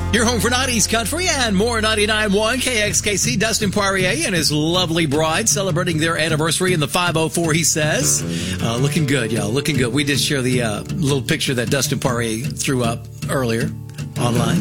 Your home for 90s country and more 99.1 KXKC. Dustin Poirier and his lovely bride celebrating their anniversary in the 504, he says. Looking good, y'all. Looking good. We did share the little picture that Dustin Poirier threw up earlier online.